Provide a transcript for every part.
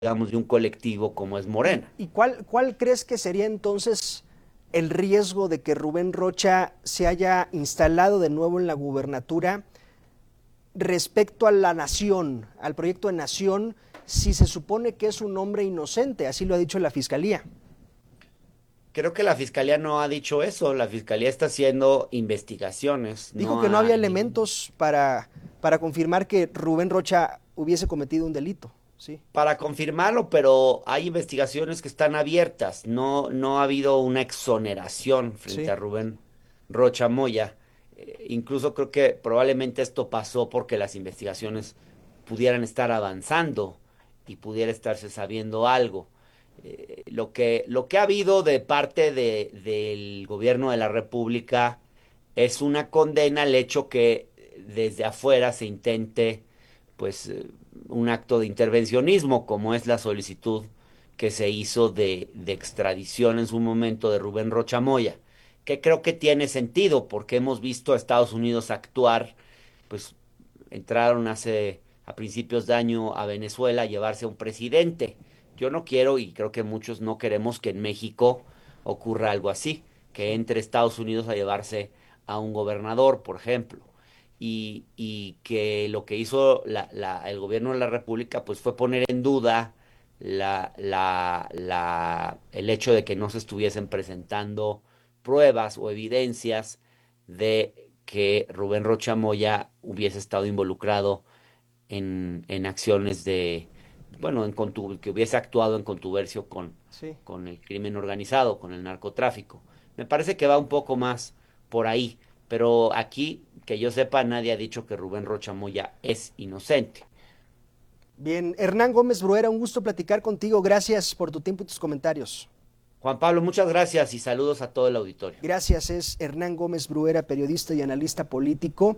digamos, de un colectivo como es Morena. ¿Y cuál crees que sería entonces el riesgo de que Rubén Rocha se haya instalado de nuevo en la gubernatura respecto a la nación, al proyecto de nación, si se supone que es un hombre inocente? Así lo ha dicho la fiscalía. Creo que la fiscalía no ha dicho eso, la fiscalía está haciendo investigaciones, Dijo no que no había hay elementos para confirmar que Rubén Rocha hubiese cometido un delito. Sí, para confirmarlo, pero hay investigaciones que están abiertas, no ha habido una exoneración frente sí. a Rubén Rocha Moya. Incluso creo que probablemente esto pasó porque las investigaciones pudieran estar avanzando y pudiera estarse sabiendo algo. Lo que ha habido de parte del gobierno de la República es una condena al hecho que desde afuera se intente, pues, un acto de intervencionismo, como es la solicitud que se hizo de extradición en su momento de Rubén Rocha Moya, que creo que tiene sentido porque hemos visto a Estados Unidos actuar, pues entraron a principios de año a Venezuela a llevarse a un presidente. Yo no quiero, y creo que muchos no queremos, que en México ocurra algo así, que Sí. entre Estados Unidos a llevarse a un gobernador, por ejemplo. Y que lo que hizo el gobierno de la República pues fue poner en duda el hecho de que no se estuviesen presentando pruebas o evidencias de que Rubén Rocha Moya hubiese estado involucrado en acciones bueno, que hubiese actuado en contubercio Sí. con el crimen organizado, con el narcotráfico. Me parece que va un poco más por ahí, pero aquí, que yo sepa, nadie ha dicho que Rubén Rocha Moya es inocente. Bien, Hernán Gómez Bruera, un gusto platicar contigo. Gracias por tu tiempo y tus comentarios. Juan Pablo, muchas gracias y saludos a todo el auditorio. Gracias, es Hernán Gómez Bruera, periodista y analista político.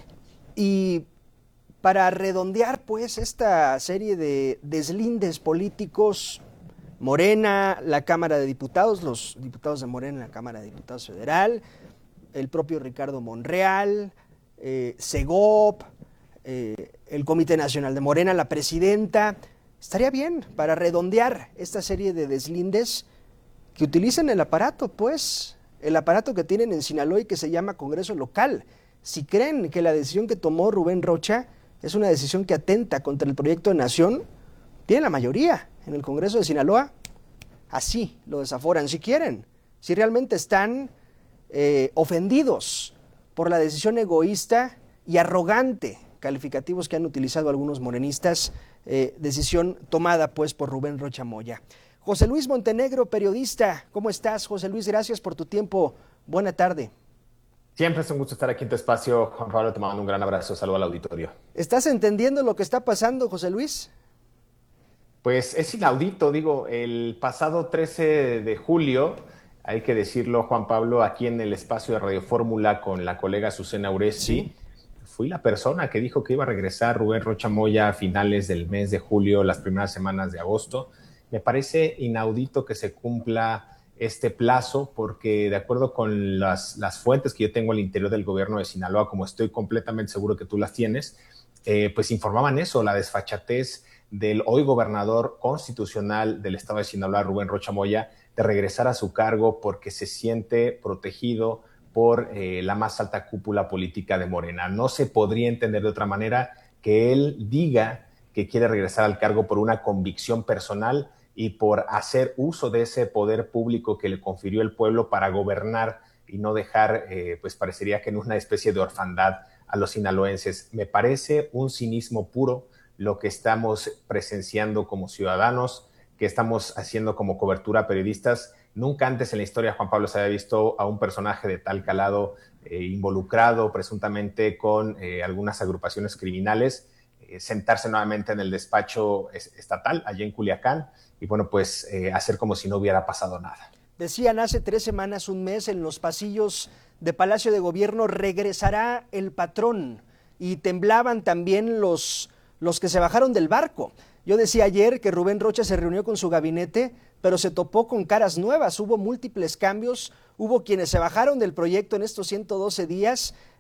Y para redondear, pues, esta serie de deslindes políticos, Morena, la Cámara de Diputados, los diputados de Morena en la Cámara de Diputados Federal, el propio Ricardo Monreal, Segop, el Comité Nacional de Morena, la presidenta. Estaría bien para redondear esta serie de deslindes que utilicen el aparato, pues, el aparato que tienen en Sinaloa y que se llama Congreso Local. Si creen que la decisión que tomó Rubén Rocha es una decisión que atenta contra el proyecto de nación, tienen la mayoría en el Congreso de Sinaloa, así lo desaforan si quieren. Si realmente están ofendidos por la decisión egoísta y arrogante, calificativos que han utilizado algunos morenistas, decisión tomada pues por Rubén Rocha Moya. José Luis Montenegro, periodista, ¿cómo estás, José Luis? Gracias por tu tiempo. Buena tarde. Siempre es un gusto estar aquí en tu espacio, Juan Pablo. Te mando un gran abrazo. Saludo al auditorio. ¿Estás entendiendo lo que está pasando, José Luis? Pues es inaudito, digo, el pasado 13 de julio, hay que decirlo, Juan Pablo, aquí en el espacio de Radio Fórmula con la colega Azucena Sí. Uresti, fui la persona que dijo que iba a regresar Rubén Rocha Moya a finales del mes de julio, las primeras semanas de agosto. Me parece inaudito que se cumpla este plazo porque de acuerdo con las fuentes que yo tengo al interior del gobierno de Sinaloa, como estoy completamente seguro que tú las tienes, pues informaban eso, la desfachatez del hoy gobernador constitucional del estado de Sinaloa, Rubén Rocha Moya, de regresar a su cargo porque se siente protegido por la más alta cúpula política de Morena. No se podría entender de otra manera que él diga que quiere regresar al cargo por una convicción personal y por hacer uso de ese poder público que le confirió el pueblo para gobernar y no dejar, pues parecería que en una especie de orfandad a los sinaloenses. Me parece un cinismo puro lo que estamos presenciando como ciudadanos, que estamos haciendo como cobertura periodistas. Nunca antes en la historia, Juan Pablo, se había visto a un personaje de tal calado involucrado presuntamente con algunas agrupaciones criminales, sentarse nuevamente en el despacho estatal allá en Culiacán y bueno, pues hacer como si no hubiera pasado nada. Decían hace 3 semanas, un mes, en los pasillos de Palacio de Gobierno, regresará el patrón. Y temblaban también los que se bajaron del barco. Yo decía ayer que Rubén Rocha se reunió con su gabinete, pero se topó con caras nuevas. Hubo múltiples cambios, hubo quienes se bajaron del proyecto en estos 112 días,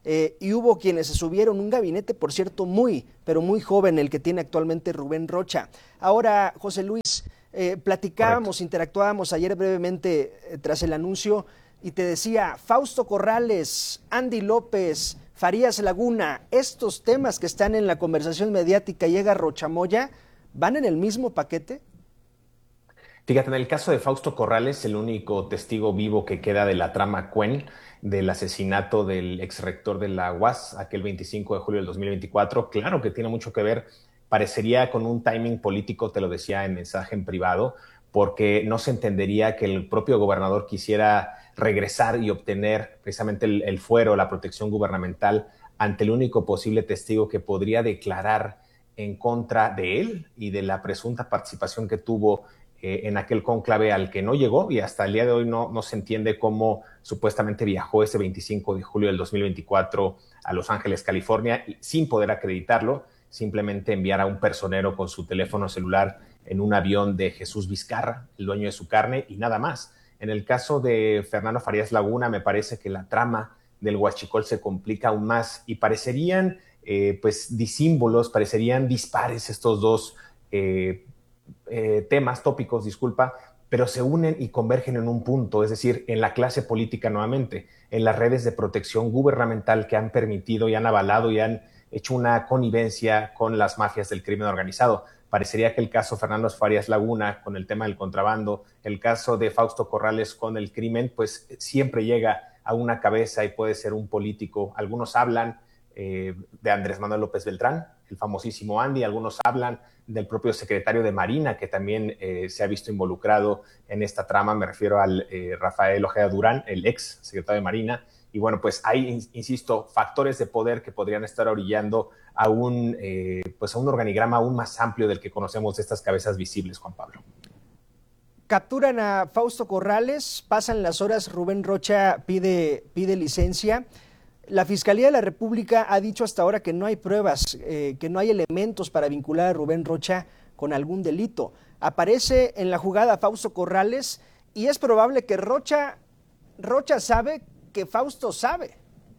y hubo quienes se subieron, un gabinete, por cierto, pero muy joven, el que tiene actualmente Rubén Rocha. Ahora, José Luis, platicábamos, interactuábamos ayer brevemente tras el anuncio, y te decía, Fausto Corrales, Andy López, Farías Laguna, estos temas que están en la conversación mediática, llega Rocha Moya, ¿van en el mismo paquete? Fíjate, en el caso de Fausto Corrales, el único testigo vivo que queda de la trama Cuen, del asesinato del exrector de la UAS, aquel 25 de julio del 2024, claro que tiene mucho que ver, parecería con un timing político, te lo decía en mensaje en privado, porque no se entendería que el propio gobernador quisiera regresar y obtener precisamente el fuero, la protección gubernamental ante el único posible testigo que podría declarar en contra de él y de la presunta participación que tuvo en aquel cónclave al que no llegó, y hasta el día de hoy no se entiende cómo supuestamente viajó ese 25 de julio del 2024 a Los Ángeles, California, sin poder acreditarlo, simplemente enviar a un personero con su teléfono celular en un avión de Jesús Vizcarra, el dueño de su carne, y nada más. En el caso de Fernando Farías Laguna, me parece que la trama del huachicol se complica aún más y parecerían disímbolos, parecerían dispares estos dos tópicos, pero se unen y convergen en un punto, es decir, en la clase política nuevamente, en las redes de protección gubernamental que han permitido y han avalado y han hecho una connivencia con las mafias del crimen organizado. Parecería que el caso Fernando Farías Laguna con el tema del contrabando, el caso de Fausto Corrales con el crimen, pues siempre llega a una cabeza y puede ser un político. Algunos hablan de Andrés Manuel López Beltrán, el famosísimo Andy, algunos hablan del propio secretario de Marina, que también se ha visto involucrado en esta trama, me refiero al Rafael Ojeda Durán, el ex secretario de Marina, y bueno, pues hay, insisto, factores de poder que podrían estar orillando a un organigrama aún más amplio del que conocemos de estas cabezas visibles, Juan Pablo. Capturan a Fausto Corrales, pasan las horas, Rubén Rocha pide licencia. La Fiscalía de la República ha dicho hasta ahora que no hay pruebas, que no hay elementos para vincular a Rubén Rocha con algún delito. Aparece en la jugada Fausto Corrales y es probable que Rocha sabe que Fausto sabe.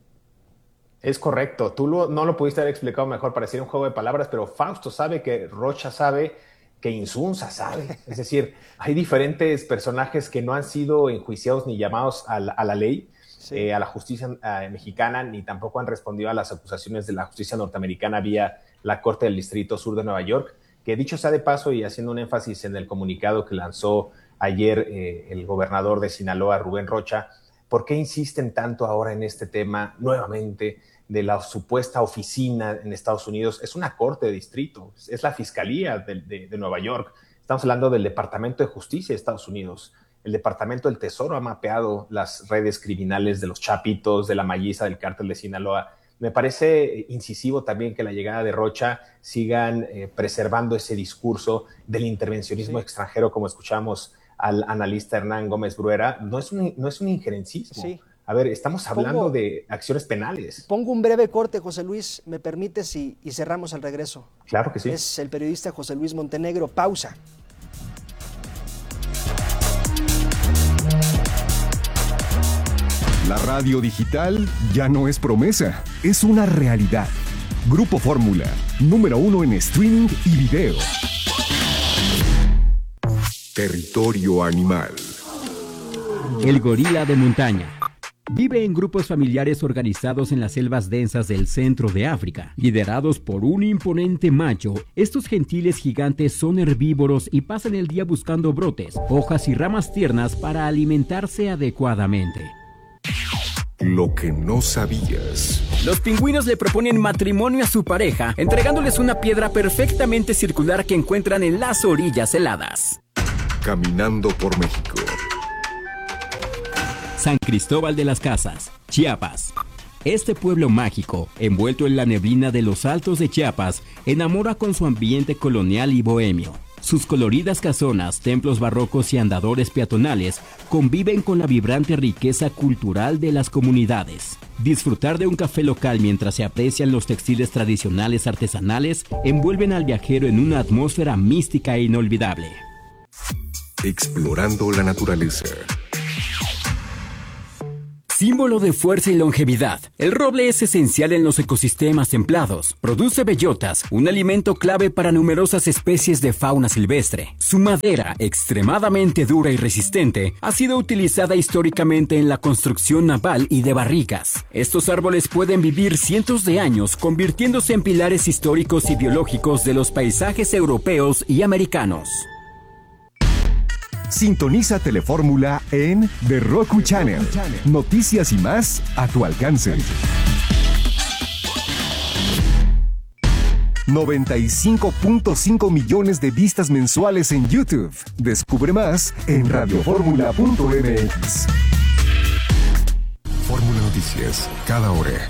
Es correcto, tú no lo pudiste haber explicado mejor, pareciera un juego de palabras, pero Fausto sabe que Rocha sabe, que Insunza sabe. Es decir, hay diferentes personajes que no han sido enjuiciados ni llamados a la ley, sí, a la justicia mexicana, ni tampoco han respondido a las acusaciones de la justicia norteamericana vía la Corte del Distrito Sur de Nueva York, que dicho sea de paso y haciendo un énfasis en el comunicado que lanzó ayer el gobernador de Sinaloa, Rubén Rocha, ¿por qué insisten tanto ahora en este tema nuevamente de la supuesta oficina en Estados Unidos? Es una corte de distrito, es la Fiscalía de Nueva York. Estamos hablando del Departamento de Justicia de Estados Unidos. El Departamento del Tesoro ha mapeado las redes criminales de los Chapitos, de la Malliza, del Cártel de Sinaloa. Me parece incisivo también que la llegada de Rocha sigan preservando ese discurso del intervencionismo extranjero, como escuchamos al analista Hernán Gómez Bruera. No es un injerencismo. Sí. A ver, estamos hablando de acciones penales. Pongo un breve corte, José Luis, ¿me permites? Y cerramos al regreso. Claro que sí. Es el periodista José Luis Montenegro. Pausa. La radio digital ya no es promesa, es una realidad. Grupo Fórmula, número 1 en streaming y video. Territorio animal. El gorila de montaña. Vive en grupos familiares organizados en las selvas densas del centro de África. Liderados por un imponente macho, estos gentiles gigantes son herbívoros y pasan el día buscando brotes, hojas y ramas tiernas para alimentarse adecuadamente. Lo que no sabías. Los pingüinos le proponen matrimonio a su pareja, entregándoles una piedra perfectamente circular que encuentran en las orillas heladas. Caminando por México. San Cristóbal de las Casas, Chiapas. Este pueblo mágico, envuelto en la neblina de los altos de Chiapas, enamora con su ambiente colonial y bohemio. Sus coloridas casonas, templos barrocos y andadores peatonales conviven con la vibrante riqueza cultural de las comunidades. Disfrutar de un café local mientras se aprecian los textiles tradicionales artesanales envuelven al viajero en una atmósfera mística e inolvidable. Explorando la naturaleza. Símbolo de fuerza y longevidad, el roble es esencial en los ecosistemas templados. Produce bellotas, un alimento clave para numerosas especies de fauna silvestre. Su madera, extremadamente dura y resistente, ha sido utilizada históricamente en la construcción naval y de barricas. Estos árboles pueden vivir cientos de años, convirtiéndose en pilares históricos y biológicos de los paisajes europeos y americanos. Sintoniza Telefórmula en The Roku Channel. Noticias y más a tu alcance. 95.5 millones de vistas mensuales en YouTube. Descubre más en radioformula.mx. Fórmula Noticias, cada hora.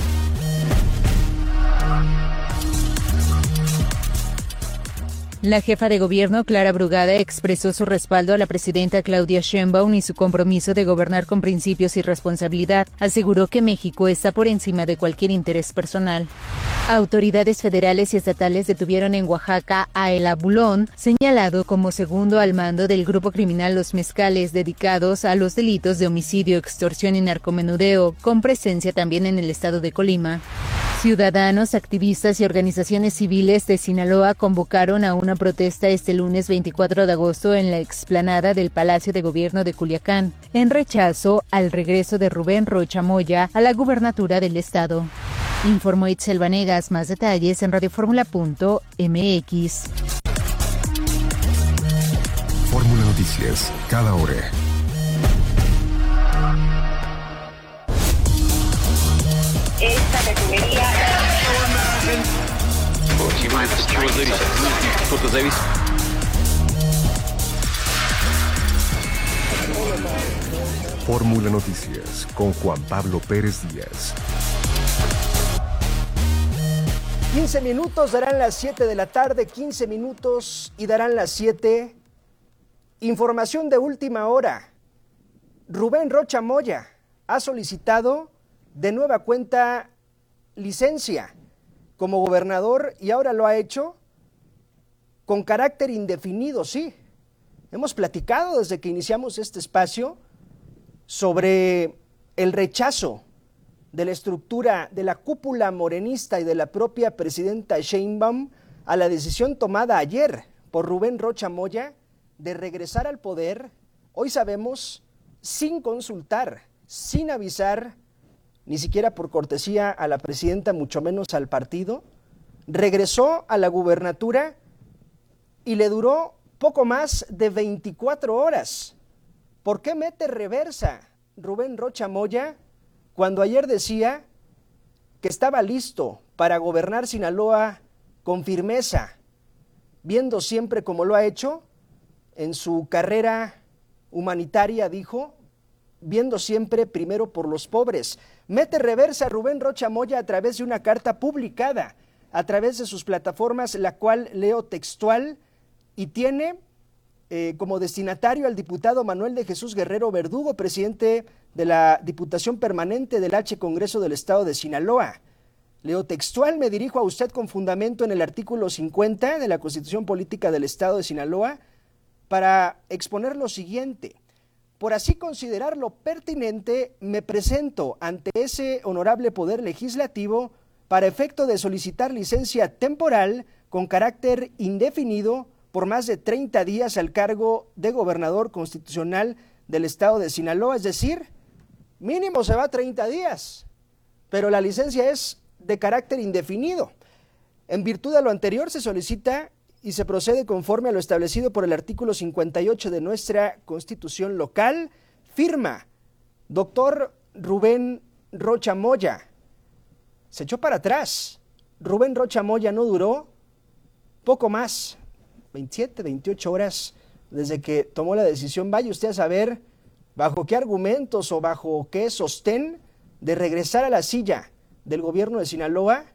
La jefa de gobierno, Clara Brugada, expresó su respaldo a la presidenta Claudia Sheinbaum y su compromiso de gobernar con principios y responsabilidad. Aseguró que México está por encima de cualquier interés personal. Autoridades federales y estatales detuvieron en Oaxaca a El Abulón, señalado como segundo al mando del grupo criminal Los Mezcales, dedicados a los delitos de homicidio, extorsión y narcomenudeo, con presencia también en el estado de Colima. Ciudadanos, activistas y organizaciones civiles de Sinaloa convocaron a una protesta este lunes 24 de agosto en la explanada del Palacio de Gobierno de Culiacán, en rechazo al regreso de Rubén Rocha Moya a la gubernatura del estado. Informó Itzel Vanegas. Más detalles en radioformula.mx. Fórmula Noticias, cada hora. Esta refinería. Fórmula Noticias con Juan Pablo Pérez Díaz. 15 minutos darán las 7 de la tarde, 15 minutos y darán las 7. Información de última hora. Rubén Rocha Moya ha solicitado de nueva cuenta licencia como gobernador y ahora lo ha hecho con carácter indefinido, sí. Hemos platicado desde que iniciamos este espacio sobre el rechazo de la estructura de la cúpula morenista y de la propia presidenta Sheinbaum a la decisión tomada ayer por Rubén Rocha Moya de regresar al poder, hoy sabemos, sin consultar, sin avisar, ni siquiera por cortesía a la presidenta, mucho menos al partido, regresó a la gubernatura y le duró poco más de 24 horas. ¿Por qué mete reversa Rubén Rocha Moya cuando ayer decía que estaba listo para gobernar Sinaloa con firmeza, viendo siempre como lo ha hecho en su carrera humanitaria, dijo, viendo siempre primero por los pobres? Mete reversa Rubén Rocha Moya a través de una carta publicada a través de sus plataformas, la cual leo textual, y tiene como destinatario al diputado Manuel de Jesús Guerrero Verdugo, presidente de la Diputación Permanente del H Congreso del Estado de Sinaloa. Leo textual: me dirijo a usted con fundamento en el artículo 50 de la Constitución Política del Estado de Sinaloa para exponer lo siguiente. Por así considerarlo pertinente, me presento ante ese honorable poder legislativo para efecto de solicitar licencia temporal con carácter indefinido por más de 30 días al cargo de gobernador constitucional del estado de Sinaloa, es decir, mínimo se va 30 días, pero la licencia es de carácter indefinido. En virtud de lo anterior se solicita y se procede conforme a lo establecido por el artículo 58 de nuestra Constitución local. Firma, doctor Rubén Rocha Moya. Se echó para atrás. Rubén Rocha Moya no duró poco más, 27, 28 horas desde que tomó la decisión. Vaya usted a saber bajo qué argumentos o bajo qué sostén de regresar a la silla del gobierno de Sinaloa,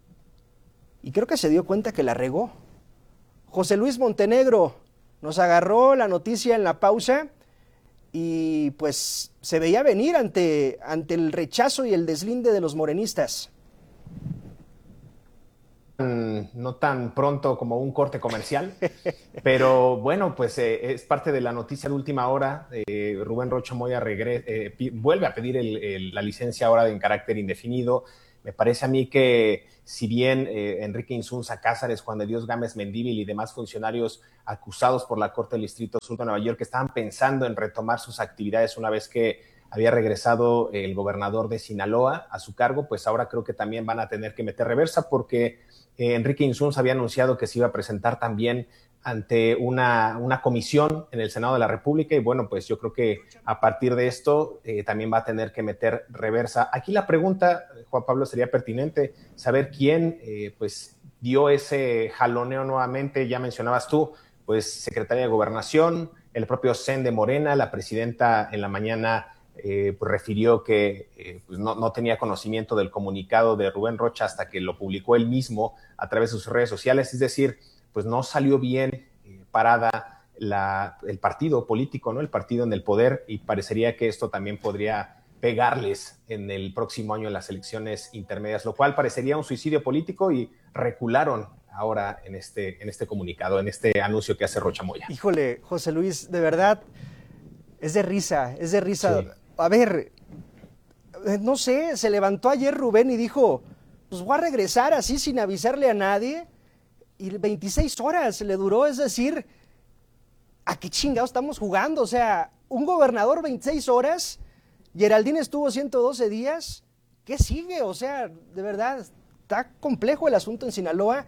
y creo que se dio cuenta que la regó. José Luis Montenegro nos agarró la noticia en la pausa y pues se veía venir ante el rechazo y el deslinde de los morenistas. no tan pronto como un corte comercial, pero bueno, pues es parte de la noticia de última hora. Rubén Rocha Moya vuelve a pedir la licencia ahora en carácter indefinido. Me parece a mí que si bien Enrique Insunza Cázares, Juan de Dios Gámez Mendívil y demás funcionarios acusados por la Corte del Distrito Sur de Nueva York estaban pensando en retomar sus actividades una vez que había regresado el gobernador de Sinaloa a su cargo, pues ahora creo que también van a tener que meter reversa porque Enrique Insunza había anunciado que se iba a presentar también ante una comisión en el Senado de la República y bueno, pues yo creo que a partir de esto también va a tener que meter reversa. Aquí la pregunta, Juan Pablo, sería pertinente saber quién pues dio ese jaloneo nuevamente. Ya mencionabas tú, pues secretaria de Gobernación, el propio CEN de Morena, la presidenta en la mañana pues refirió que pues no tenía conocimiento del comunicado de Rubén Rocha hasta que lo publicó él mismo a través de sus redes sociales, es decir, pues no salió bien parada el partido político, ¿no? El partido en el poder, y parecería que esto también podría pegarles en el próximo año en las elecciones intermedias, lo cual parecería un suicidio político y recularon ahora en este comunicado, en este anuncio que hace Rocha Moya. Híjole, José Luis, de verdad, es de risa. Sí. A ver, no sé, se levantó ayer Rubén y dijo, pues voy a regresar así sin avisarle a nadie, y 26 horas le duró, es decir, ¿a qué chingados estamos jugando? O sea, un gobernador 26 horas, Geraldine estuvo 112 días, ¿qué sigue? O sea, de verdad, está complejo el asunto en Sinaloa.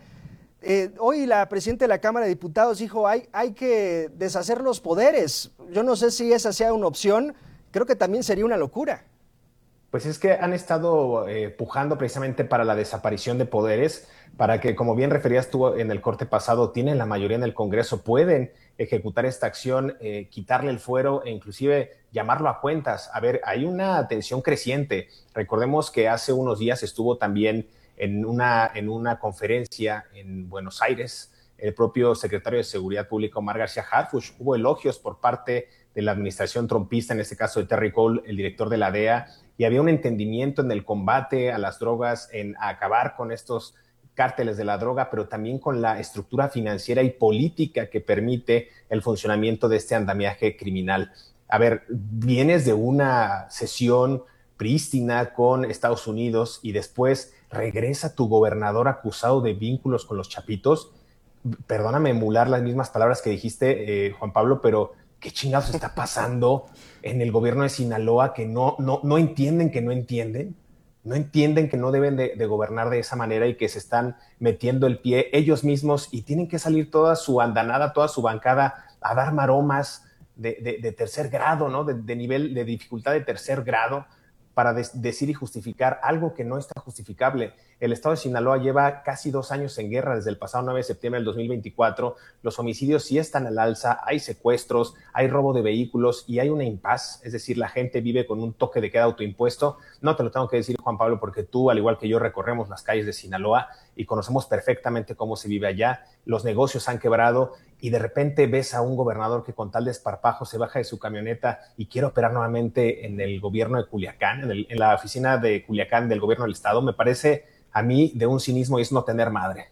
Hoy la presidenta de la Cámara de Diputados dijo, hay que deshacer los poderes. Yo no sé si esa sea una opción, creo que también sería una locura. Pues es que han estado pujando precisamente para la desaparición de poderes, para que, como bien referías tú en el corte pasado, tienen la mayoría en el Congreso, pueden ejecutar esta acción, quitarle el fuero e inclusive llamarlo a cuentas. A ver, hay una tensión creciente. Recordemos que hace unos días estuvo también en una conferencia en Buenos Aires el propio secretario de Seguridad Pública, Omar García Harfuch. Hubo elogios por parte de la administración trumpista, en este caso de Terry Cole, el director de la DEA, y había un entendimiento en el combate a las drogas, en acabar con estos cárteles de la droga, pero también con la estructura financiera y política que permite el funcionamiento de este andamiaje criminal. A ver, vienes de una sesión prístina con Estados Unidos y después regresa tu gobernador acusado de vínculos con los Chapitos. Perdóname emular las mismas palabras que dijiste, Juan Pablo, pero ¿qué chingados está pasando en el gobierno de Sinaloa que no entienden que no entienden? No entienden que no deben de gobernar de esa manera y que se están metiendo el pie ellos mismos y tienen que salir toda su andanada, toda su bancada a dar maromas de tercer grado, ¿no? De nivel de dificultad de tercer grado para decir y justificar algo que no está justificable. El estado de Sinaloa lleva casi 2 años en guerra desde el pasado 9 de septiembre del 2024. Los homicidios sí están al alza, hay secuestros, hay robo de vehículos y hay una impaz, es decir, la gente vive con un toque de queda autoimpuesto. No te lo tengo que decir, Juan Pablo, porque tú, al igual que yo, recorremos las calles de Sinaloa y conocemos perfectamente cómo se vive allá. Los negocios han quebrado y de repente ves a un gobernador que con tal desparpajo se baja de su camioneta y quiere operar nuevamente en el gobierno de Culiacán, en la oficina de Culiacán del gobierno del estado. Me parece a mí de un cinismo y es no tener madre.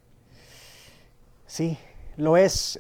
Sí, lo es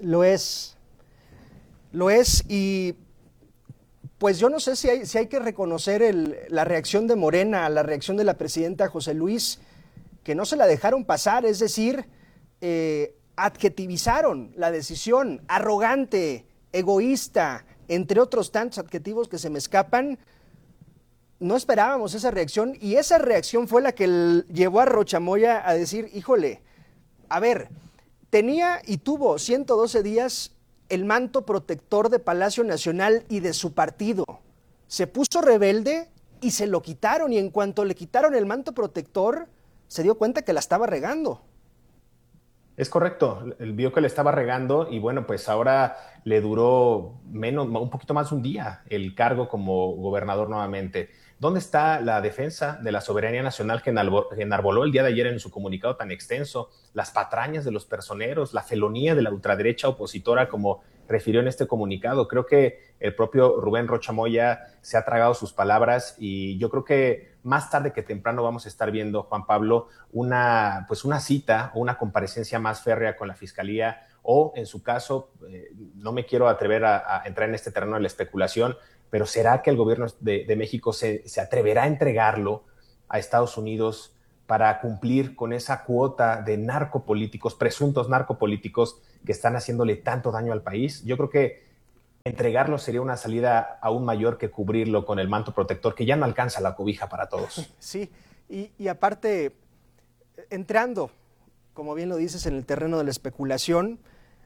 y pues yo no sé si hay que reconocer la reacción de Morena, la reacción de la presidenta José Luis, que no se la dejaron pasar, es decir, adjetivizaron la decisión, arrogante, egoísta, entre otros tantos adjetivos que se me escapan. No esperábamos esa reacción y esa reacción fue la que llevó a Rocha Moya a decir, híjole, a ver, tenía y tuvo 112 días el manto protector de Palacio Nacional y de su partido. Se puso rebelde y se lo quitaron y en cuanto le quitaron el manto protector, se dio cuenta que la estaba regando. Es correcto, él vio que le estaba regando y bueno, pues ahora le duró un poquito más de un día el cargo como gobernador nuevamente. ¿Dónde está la defensa de la soberanía nacional que enarboló el día de ayer en su comunicado tan extenso? Las patrañas de los personeros, la felonía de la ultraderecha opositora como refirió en este comunicado. Creo que el propio Rubén Rocha Moya se ha tragado sus palabras y yo creo que más tarde que temprano vamos a estar viendo, Juan Pablo, una cita o una comparecencia más férrea con la Fiscalía o, en su caso, no me quiero atrever a entrar en este terreno de la especulación, pero ¿será que el gobierno de México se atreverá a entregarlo a Estados Unidos para cumplir con esa cuota de narcopolíticos, presuntos narcopolíticos que están haciéndole tanto daño al país? Yo creo que entregarlo sería una salida aún mayor que cubrirlo con el manto protector, que ya no alcanza la cobija para todos. Sí, y aparte, entrando, como bien lo dices, en el terreno de la especulación,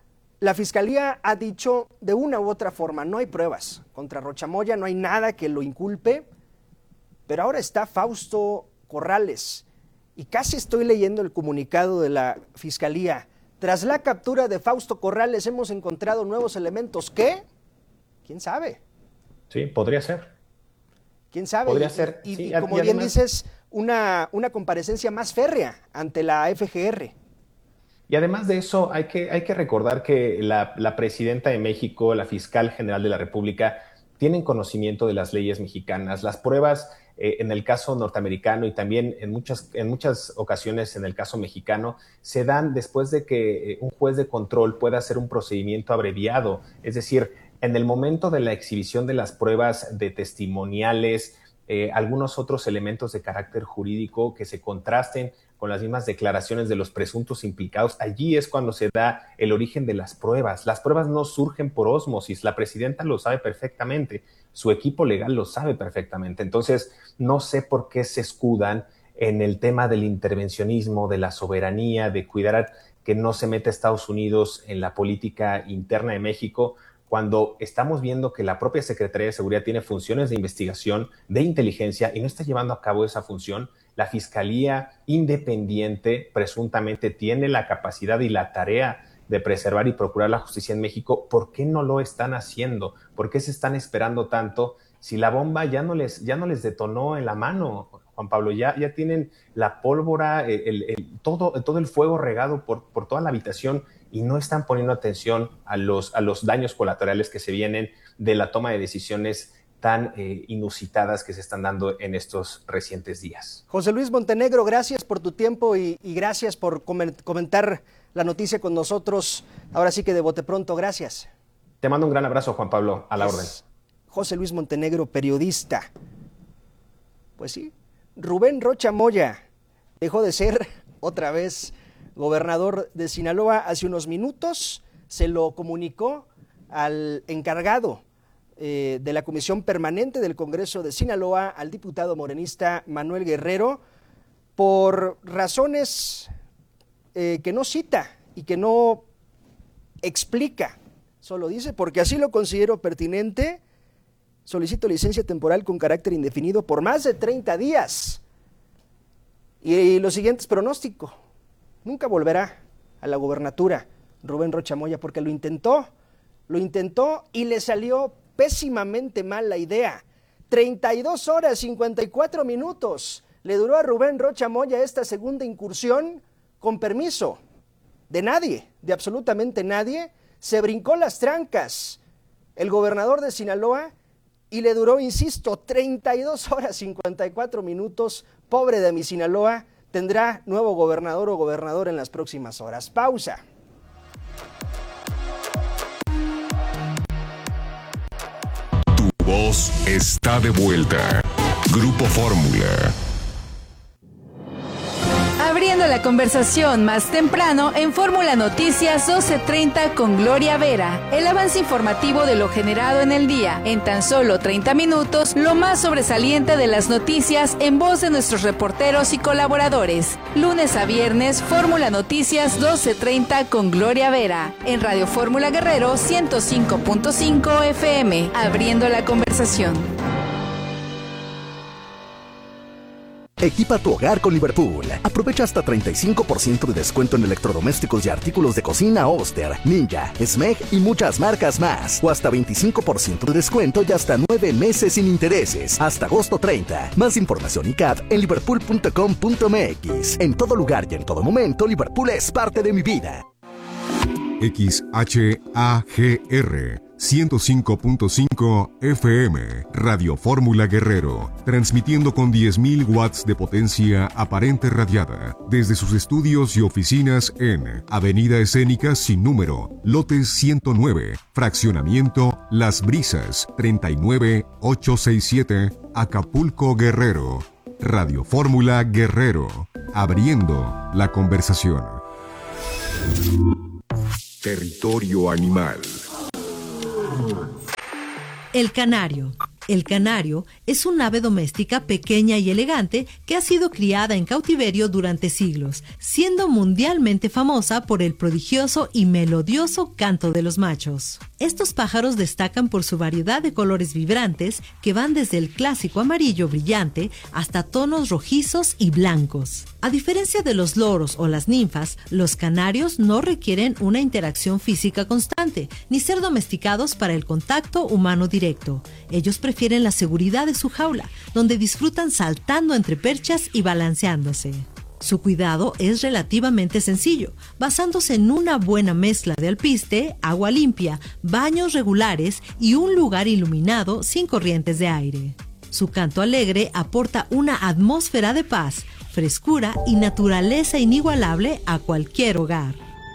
la Fiscalía ha dicho de una u otra forma, no hay pruebas contra Rocha Moya, no hay nada que lo inculpe, pero ahora está Fausto Corrales, y casi estoy leyendo el comunicado de la Fiscalía. Tras la captura de Fausto Corrales hemos encontrado nuevos elementos. ¿Qué? ¿Quién sabe? Sí, podría ser. ¿Quién sabe? Podría ser. Y sí, como y bien además, dices, una comparecencia más férrea ante la FGR. Y además de eso, hay que recordar que la presidenta de México, la fiscal general de la República, tienen conocimiento de las leyes mexicanas. Las pruebas en el caso norteamericano y también en muchas ocasiones en el caso mexicano se dan después de que un juez de control pueda hacer un procedimiento abreviado. Es decir, en el momento de la exhibición de las pruebas de testimoniales, algunos otros elementos de carácter jurídico que se contrasten con las mismas declaraciones de los presuntos implicados, allí es cuando se da el origen de las pruebas. Las pruebas no surgen por ósmosis, la presidenta lo sabe perfectamente, su equipo legal lo sabe perfectamente. Entonces, no sé por qué se escudan en el tema del intervencionismo, de la soberanía, de cuidar que no se meta Estados Unidos en la política interna de México, cuando estamos viendo que la propia Secretaría de Seguridad tiene funciones de investigación, de inteligencia, y no está llevando a cabo esa función. La Fiscalía independiente presuntamente tiene la capacidad y la tarea de preservar y procurar la justicia en México. ¿Por qué no lo están haciendo? ¿Por qué se están esperando tanto? Si la bomba ya no les detonó en la mano, Juan Pablo, ya tienen la pólvora, todo el fuego regado por toda la habitación, y no están poniendo atención a los daños colaterales que se vienen de la toma de decisiones tan inusitadas que se están dando en estos recientes días. José Luis Montenegro, gracias por tu tiempo y gracias por comentar la noticia con nosotros. Ahora sí que de bote pronto, gracias. Te mando un gran abrazo, Juan Pablo, a la orden. José Luis Montenegro, periodista. Pues sí, Rubén Rocha Moya dejó de ser otra vez gobernador de Sinaloa. Hace unos minutos se lo comunicó al encargado de la Comisión Permanente del Congreso de Sinaloa, al diputado morenista Manuel Guerrero, por razones que no cita y que no explica. Solo dice, porque así lo considero pertinente, solicito licencia temporal con carácter indefinido por más de 30 días. Y lo siguiente es pronóstico. Nunca volverá a la gobernatura Rubén Rocha Moya, porque lo intentó y le salió pésimamente mal la idea. 32 horas, 54 minutos le duró a Rubén Rocha Moya esta segunda incursión con permiso de nadie, de absolutamente nadie. Se brincó las trancas el gobernador de Sinaloa y le duró, insisto, 32 horas, 54 minutos. Pobre de mi Sinaloa, tendrá nuevo gobernador o gobernador en las próximas horas. Pausa. Tu voz está de vuelta. Grupo Fórmula. Abriendo la conversación más temprano en Fórmula Noticias 12:30 con Gloria Vera. El avance informativo de lo generado en el día. En tan solo 30 minutos, lo más sobresaliente de las noticias en voz de nuestros reporteros y colaboradores. Lunes a viernes, Fórmula Noticias 12:30 con Gloria Vera. En Radio Fórmula Guerrero 105.5 FM. Abriendo la conversación. Equipa tu hogar con Liverpool. Aprovecha hasta 35% de descuento en electrodomésticos y artículos de cocina Oster, Ninja, Smeg y muchas marcas más. O hasta 25% de descuento y hasta 9 meses sin intereses. Hasta agosto 30. Más información y CAT en liverpool.com.mx. En todo lugar y en todo momento, Liverpool es parte de mi vida. XHAGR 105.5 FM, Radio Fórmula Guerrero, transmitiendo con 10.000 watts de potencia aparente radiada, desde sus estudios y oficinas en Avenida Escénica sin número, lote 109, fraccionamiento Las Brisas, 39867, Acapulco, Guerrero. Radio Fórmula Guerrero, abriendo la conversación. Territorio animal. El canario. El canario es un ave doméstica pequeña y elegante que ha sido criada en cautiverio durante siglos, siendo mundialmente famosa por el prodigioso y melodioso canto de los machos. Estos pájaros destacan por su variedad de colores vibrantes que van desde el clásico amarillo brillante hasta tonos rojizos y blancos. A diferencia de los loros o las ninfas, los canarios no requieren una interacción física constante, ni ser domesticados para el contacto humano directo. Ellos prefieren la seguridad de su jaula, donde disfrutan saltando entre perchas y balanceándose. Su cuidado es relativamente sencillo, basándose en una buena mezcla de alpiste, agua limpia, baños regulares y un lugar iluminado sin corrientes de aire. Su canto alegre aporta una atmósfera de paz, frescura y naturaleza inigualable a cualquier hogar.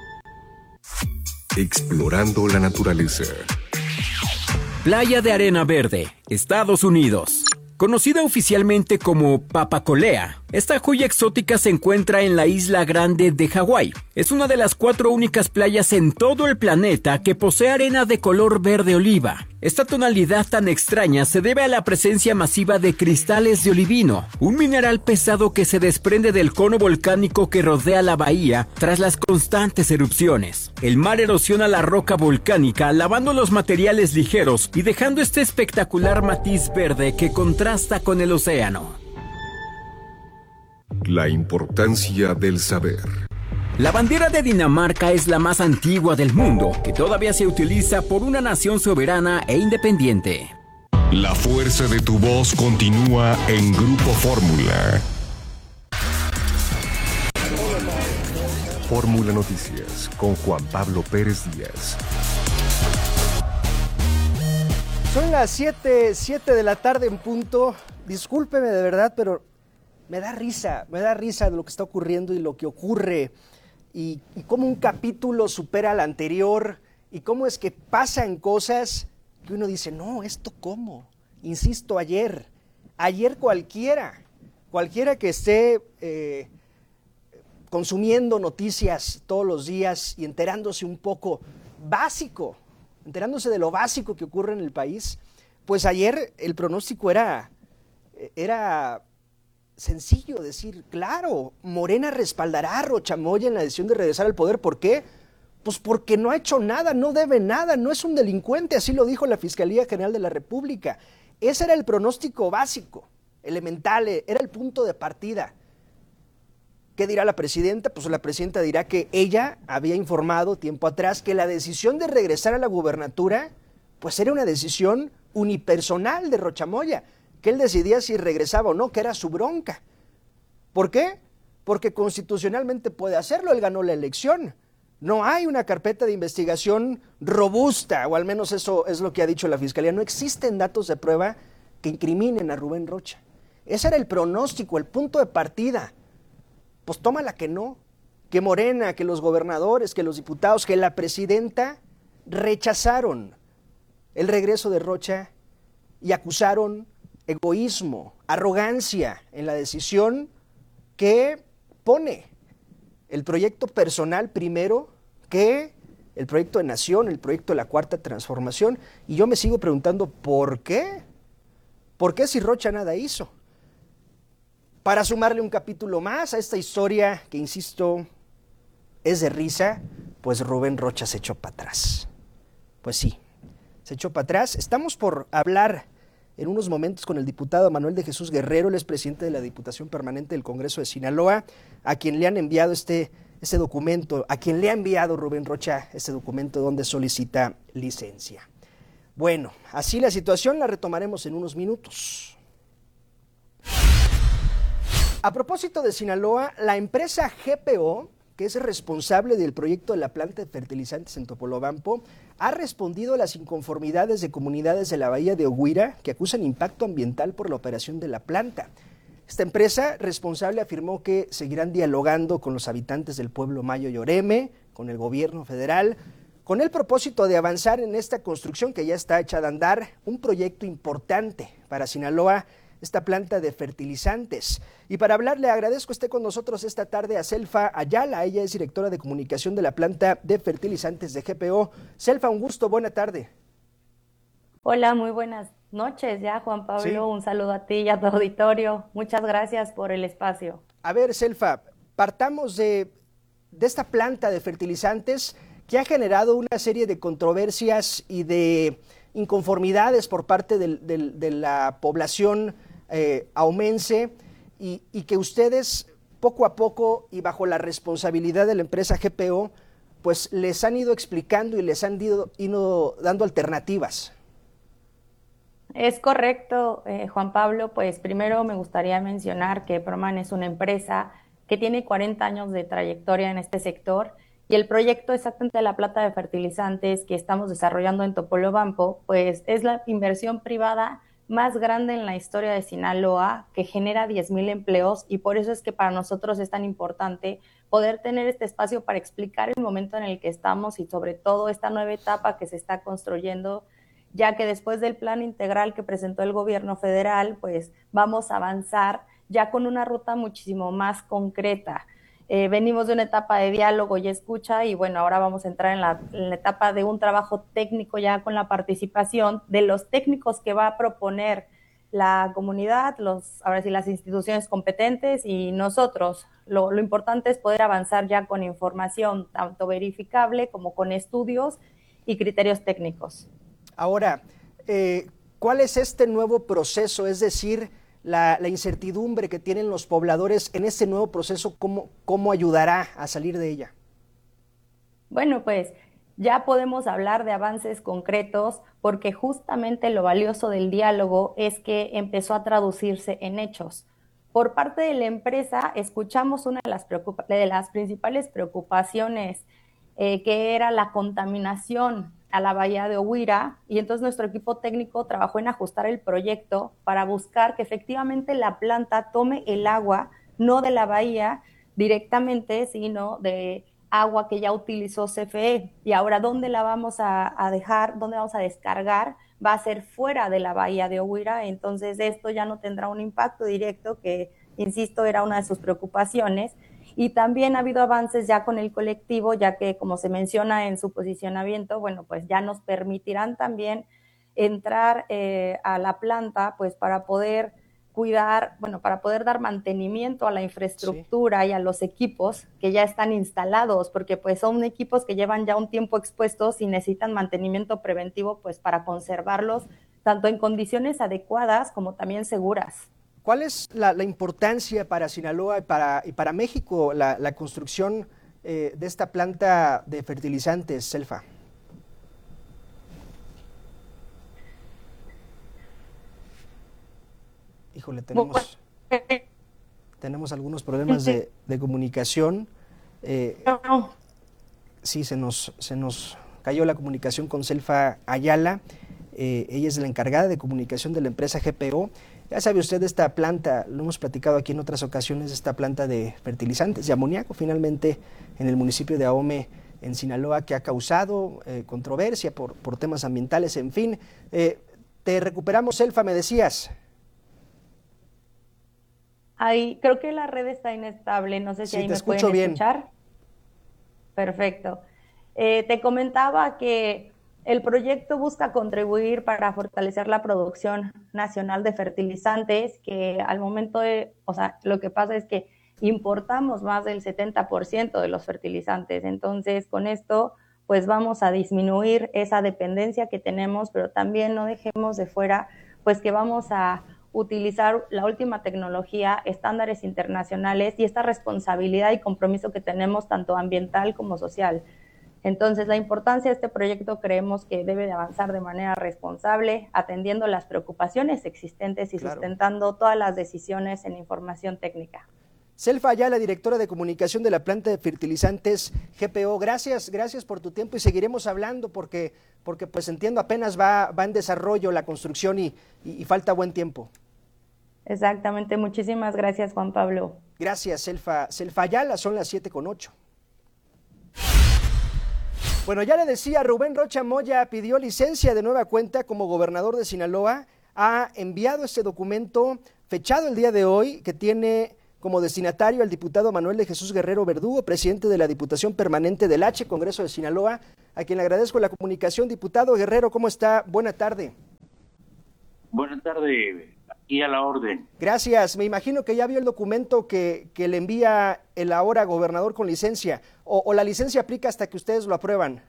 Explorando la naturaleza. Playa de Arena Verde, Estados Unidos. Conocida oficialmente como Papacolea, esta joya exótica se encuentra en la isla Grande de Hawái. Es una de las 4 únicas playas en todo el planeta que posee arena de color verde oliva. Esta tonalidad tan extraña se debe a la presencia masiva de cristales de olivino, un mineral pesado que se desprende del cono volcánico que rodea la bahía tras las constantes erupciones. El mar erosiona la roca volcánica, lavando los materiales ligeros y dejando este espectacular matiz verde que contrasta con el océano. La importancia del saber. La bandera de Dinamarca es la más antigua del mundo, que todavía se utiliza por una nación soberana e independiente. La fuerza de tu voz continúa en Grupo Fórmula. Fórmula Noticias con Juan Pablo Pérez Díaz. Son las 7 de la tarde en punto. Discúlpeme de verdad, pero me da risa de lo que está ocurriendo y lo que ocurre. Y cómo un capítulo supera al anterior y cómo es que pasan cosas que uno dice, no, ¿esto cómo? Insisto, ayer cualquiera que esté consumiendo noticias todos los días y enterándose un poco enterándose de lo básico que ocurre en el país, pues ayer el pronóstico era sencillo, decir, claro, Morena respaldará a Rocha Moya en la decisión de regresar al poder. ¿Por qué? Pues porque no ha hecho nada, no debe nada, no es un delincuente, así lo dijo la Fiscalía General de la República. Ese era el pronóstico básico, elemental, era el punto de partida. ¿Qué dirá la presidenta? Pues la presidenta dirá que ella había informado tiempo atrás que la decisión de regresar a la gubernatura, pues era una decisión unipersonal de Rocha Moya, que él decidía si regresaba o no, que era su bronca. ¿Por qué? Porque constitucionalmente puede hacerlo, él ganó la elección. No hay una carpeta de investigación robusta, o al menos eso es lo que ha dicho la Fiscalía. No existen datos de prueba que incriminen a Rubén Rocha. Ese era el pronóstico, el punto de partida. Pues tómala que no, que Morena, que los gobernadores, que los diputados, que la presidenta rechazaron el regreso de Rocha y acusaron egoísmo, arrogancia en la decisión que pone el proyecto personal primero que el proyecto de nación, el proyecto de la Cuarta Transformación. Y yo me sigo preguntando, ¿por qué? ¿Por qué si Rocha nada hizo? Para sumarle un capítulo más a esta historia que, insisto, es de risa, pues Rubén Rocha se echó para atrás. Pues sí, se echó para atrás. Estamos por hablar en unos momentos con el diputado Manuel de Jesús Guerrero, él es presidente de la Diputación Permanente del Congreso de Sinaloa, a quien le han enviado este documento, a quien le ha enviado Rubén Rocha este documento donde solicita licencia. Bueno, así la situación la retomaremos en unos minutos. A propósito de Sinaloa, la empresa GPO que es responsable del proyecto de la planta de fertilizantes en Topolobampo, ha respondido a las inconformidades de comunidades de la bahía de Oguira que acusan impacto ambiental por la operación de la planta. Esta empresa responsable afirmó que seguirán dialogando con los habitantes del pueblo Mayo Yoreme, con el gobierno federal, con el propósito de avanzar en esta construcción que ya está hecha de andar, un proyecto importante para Sinaloa, esta planta de fertilizantes. Y para hablar, le agradezco esté con nosotros esta tarde a Selfa Ayala. Ella es directora de comunicación de la planta de fertilizantes de GPO. Selfa, un gusto, buena tarde. Hola, muy buenas noches ya, Juan Pablo. Sí. Un saludo a ti y a tu auditorio. Muchas gracias por el espacio. A ver, Selfa, partamos de esta planta de fertilizantes que ha generado una serie de controversias y de inconformidades por parte de la población aumense y que ustedes poco a poco y bajo la responsabilidad de la empresa GPO pues les han ido explicando y les han ido dando alternativas. Es correcto, Juan Pablo. Pues primero me gustaría mencionar que Proman es una empresa que tiene 40 años de trayectoria en este sector y el proyecto exactamente de la planta de fertilizantes que estamos desarrollando en Topolobampo, pues es la inversión privada más grande en la historia de Sinaloa, que genera 10,000 empleos y por eso es que para nosotros es tan importante poder tener este espacio para explicar el momento en el que estamos y sobre todo esta nueva etapa que se está construyendo, ya que después del plan integral que presentó el gobierno federal, pues vamos a avanzar ya con una ruta muchísimo más concreta. Venimos de una etapa de diálogo y escucha y bueno, ahora vamos a entrar en la etapa de un trabajo técnico ya con la participación de los técnicos que va a proponer la comunidad, ahora sí las instituciones competentes y nosotros. Lo importante es poder avanzar ya con información tanto verificable como con estudios y criterios técnicos. Ahora, ¿cuál es este nuevo proceso? Es decir, la incertidumbre que tienen los pobladores en este nuevo proceso, ¿cómo ayudará a salir de ella? Bueno, pues ya podemos hablar de avances concretos porque justamente lo valioso del diálogo es que empezó a traducirse en hechos. Por parte de la empresa escuchamos una de las principales preocupaciones que era la contaminación a la bahía de Oguira y entonces nuestro equipo técnico trabajó en ajustar el proyecto para buscar que efectivamente la planta tome el agua, no de la bahía directamente, sino de agua que ya utilizó CFE. Y ahora, ¿dónde la vamos a dejar? ¿Dónde vamos a descargar? Va a ser fuera de la bahía de Oguira, entonces esto ya no tendrá un impacto directo que, insisto, era una de sus preocupaciones. Y también ha habido avances ya con el colectivo, ya que, como se menciona en su posicionamiento, bueno, pues ya nos permitirán también entrar a la planta, pues para poder cuidar, bueno, para poder dar mantenimiento a la infraestructura y a los equipos que ya están instalados, porque pues son equipos que llevan ya un tiempo expuestos y necesitan mantenimiento preventivo, pues para conservarlos tanto en condiciones adecuadas como también seguras. ¿Cuál es la importancia para Sinaloa y para México la construcción de esta planta de fertilizantes, Selfa? Híjole, tenemos algunos problemas de comunicación. Sí, se nos cayó la comunicación con Selfa Ayala. Ella es la encargada de comunicación de la empresa GPO. Ya sabe usted de esta planta, lo hemos platicado aquí en otras ocasiones, esta planta de fertilizantes de amoníaco, finalmente en el municipio de Ahome, en Sinaloa, que ha causado controversia por temas ambientales, en fin. Te recuperamos, Selfa, me decías. Ahí, creo que la red está inestable, no sé si ahí me pueden escuchar. Perfecto. Te comentaba que el proyecto busca contribuir para fortalecer la producción nacional de fertilizantes, que al momento lo que pasa es que importamos más del 70% de los fertilizantes. Entonces, con esto, pues vamos a disminuir esa dependencia que tenemos, pero también no dejemos de fuera, pues que vamos a utilizar la última tecnología, estándares internacionales y esta responsabilidad y compromiso que tenemos tanto ambiental como social. Entonces, la importancia de este proyecto creemos que debe de avanzar de manera responsable, atendiendo las preocupaciones existentes y sustentando todas las decisiones en información técnica. Selfa Ayala, directora de comunicación de la planta de fertilizantes GPO, gracias por tu tiempo y seguiremos hablando porque pues entiendo apenas va en desarrollo la construcción y falta buen tiempo. Exactamente, muchísimas gracias, Juan Pablo. Gracias, Selfa Ayala, son las 7:08. Bueno, ya le decía, Rubén Rocha Moya pidió licencia de nueva cuenta como gobernador de Sinaloa, ha enviado este documento fechado el día de hoy que tiene como destinatario al diputado Manuel de Jesús Guerrero Verdugo, presidente de la Diputación Permanente del H, Congreso de Sinaloa, a quien le agradezco la comunicación. Diputado Guerrero, ¿cómo está? Buena tarde. Buenas tardes, aquí a la orden. Gracias, me imagino que ya vio el documento que le envía el ahora gobernador con licencia, o la licencia aplica hasta que ustedes lo aprueban.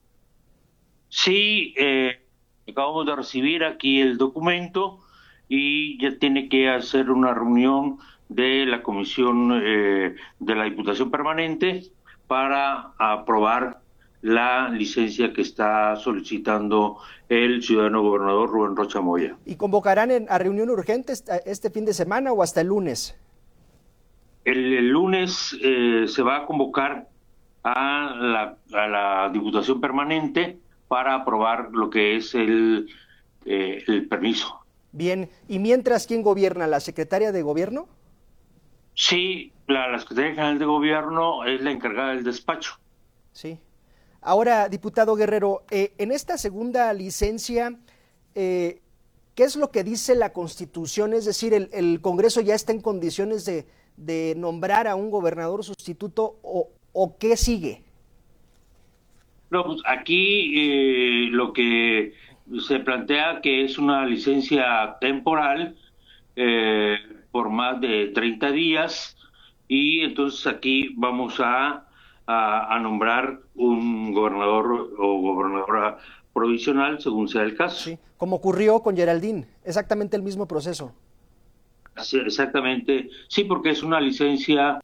Sí, acabamos de recibir aquí el documento y ya tiene que hacer una reunión de la Comisión de la Diputación Permanente para aprobar la licencia que está solicitando el ciudadano gobernador Rubén Rocha Moya. ¿Y convocarán a reunión urgente este fin de semana o hasta el lunes? El lunes se va a convocar a la Diputación Permanente para aprobar lo que es el permiso. Bien, ¿y mientras quién gobierna? ¿La secretaria de gobierno? Sí, la Secretaría General de Gobierno es la encargada del despacho. Sí. Ahora, diputado Guerrero, en esta segunda licencia, ¿qué es lo que dice la Constitución? Es decir, ¿el Congreso ya está en condiciones de nombrar a un gobernador sustituto o qué sigue? No, pues aquí lo que se plantea que es una licencia temporal por más de 30 días y entonces aquí vamos a nombrar un gobernador o gobernadora provisional según sea el caso. Sí, como ocurrió con Geraldine, exactamente el mismo proceso. Sí, exactamente, sí, porque es una licencia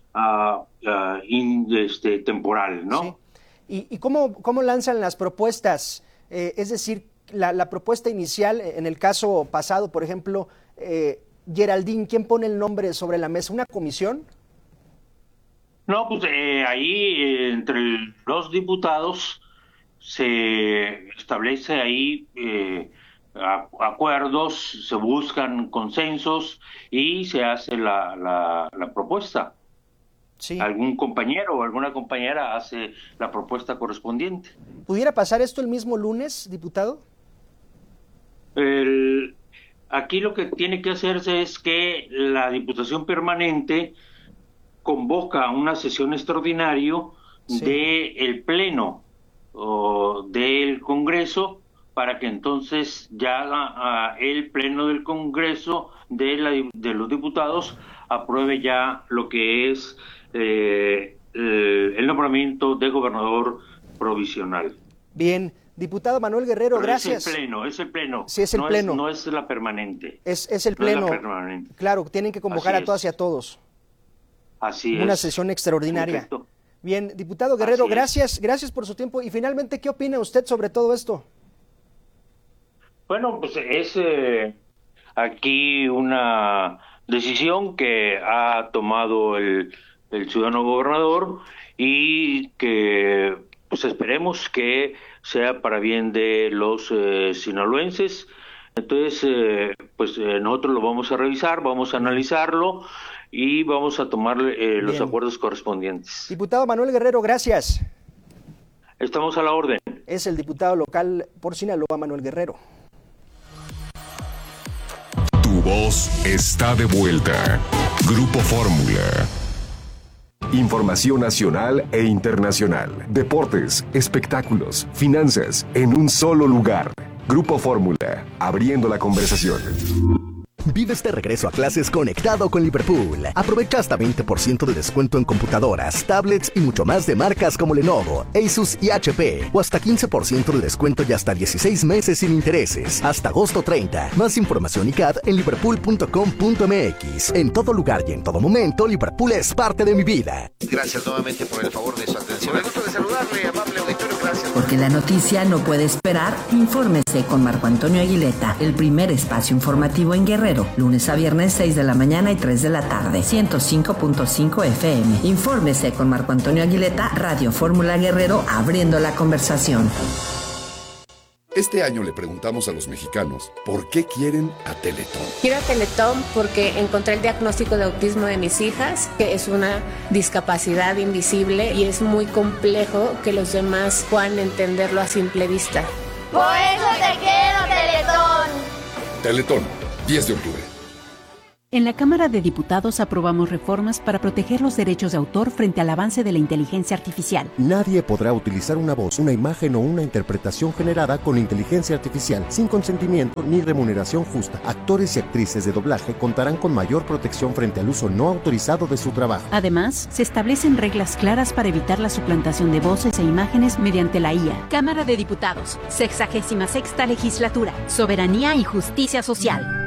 temporal, ¿no? Sí. ¿Y cómo lanzan las propuestas? Es decir, la propuesta inicial, en el caso pasado, por ejemplo, Geraldine, ¿quién pone el nombre sobre la mesa? ¿Una comisión? No, pues ahí entre los diputados se establece ahí acuerdos, se buscan consensos y se hace la propuesta. Sí. Algún compañero o alguna compañera hace la propuesta correspondiente. ¿Pudiera pasar esto el mismo lunes, diputado? Aquí lo que tiene que hacerse es que la Diputación Permanente convoca una sesión extraordinaria del Pleno del Congreso para que entonces ya el Pleno del Congreso de los diputados apruebe ya lo que es el nombramiento de gobernador provisional. Bien, diputado Manuel Guerrero, pero gracias. Es el Pleno. Sí, es el Pleno. No es la permanente. Es el Pleno. No es la permanente. Claro, tienen que convocar a todas y a todos. Así es. Una sesión extraordinaria. Perfecto. Bien, diputado Guerrero, gracias por su tiempo. Y finalmente, ¿qué opina usted sobre todo esto? Bueno, pues es aquí una decisión que ha tomado el ciudadano gobernador y que pues esperemos que sea para bien de los sinaloenses. Entonces, nosotros lo vamos a revisar, vamos a analizarlo y vamos a tomar los acuerdos correspondientes. Diputado Manuel Guerrero, gracias. Estamos a la orden. Es el diputado local por Sinaloa, Manuel Guerrero. Tu voz está de vuelta. Grupo Fórmula. Información nacional e internacional. Deportes, espectáculos, finanzas, en un solo lugar. Grupo Fórmula, abriendo la conversación. Vive este regreso a clases conectado con Liverpool. Aprovecha hasta 20% de descuento en computadoras, tablets y mucho más de marcas como Lenovo, Asus y HP. O hasta 15% de descuento y hasta 16 meses sin intereses. Hasta agosto 30. Más información y CAD en liverpool.com.mx. En todo lugar y en todo momento, Liverpool es parte de mi vida. Gracias nuevamente por el favor de su atención. El gusto de saludarle, amable auditorio. Porque la noticia no puede esperar, infórmese con Marco Antonio Aguileta, el primer espacio informativo en Guerrero, lunes a viernes 6 de la mañana y 3 de la tarde, 105.5 FM. Infórmese con Marco Antonio Aguileta, Radio Fórmula Guerrero, abriendo la conversación. Este año le preguntamos a los mexicanos por qué quieren a Teletón. Quiero a Teletón porque encontré el diagnóstico de autismo de mis hijas, que es una discapacidad invisible y es muy complejo que los demás puedan entenderlo a simple vista. Por eso te quiero, Teletón. Teletón, 10 de octubre. En la Cámara de Diputados aprobamos reformas para proteger los derechos de autor frente al avance de la inteligencia artificial. Nadie podrá utilizar una voz, una imagen o una interpretación generada con inteligencia artificial sin consentimiento ni remuneración justa. Actores y actrices de doblaje contarán con mayor protección frente al uso no autorizado de su trabajo. Además, se establecen reglas claras para evitar la suplantación de voces e imágenes mediante la IA. Cámara de Diputados, 66ª Legislatura, Soberanía y Justicia Social.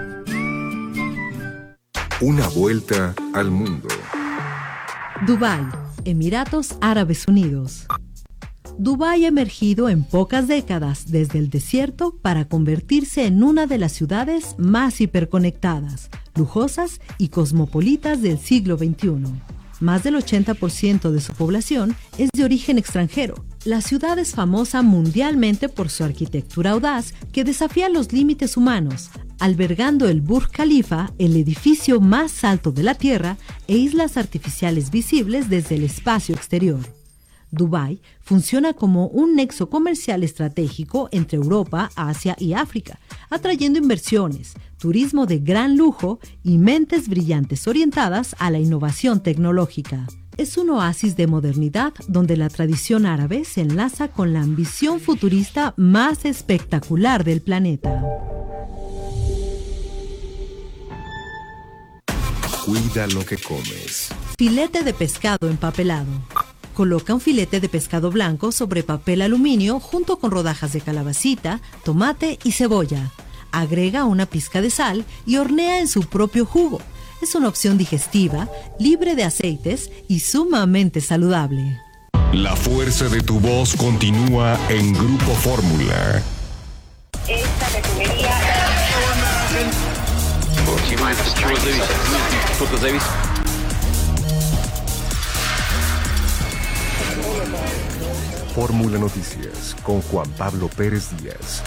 Una vuelta al mundo. Dubái, Emiratos Árabes Unidos. Dubái ha emergido en pocas décadas desde el desierto para convertirse en una de las ciudades más hiperconectadas, lujosas y cosmopolitas del siglo XXI. Más del 80% de su población es de origen extranjero. La ciudad es famosa mundialmente por su arquitectura audaz que desafía los límites humanos, albergando el Burj Khalifa, el edificio más alto de la Tierra, e islas artificiales visibles desde el espacio exterior. Dubái funciona como un nexo comercial estratégico entre Europa, Asia y África, atrayendo inversiones, turismo de gran lujo y mentes brillantes orientadas a la innovación tecnológica. Es un oasis de modernidad donde la tradición árabe se enlaza con la ambición futurista más espectacular del planeta. Cuida lo que comes. Filete de pescado empapelado. Coloca un filete de pescado blanco sobre papel aluminio junto con rodajas de calabacita, tomate y cebolla. Agrega una pizca de sal y hornea en su propio jugo. Es una opción digestiva, libre de aceites y sumamente saludable. La fuerza de tu voz continúa en Grupo Fórmula. Esta refinería... Fórmula Noticias con Juan Pablo Pérez Díaz.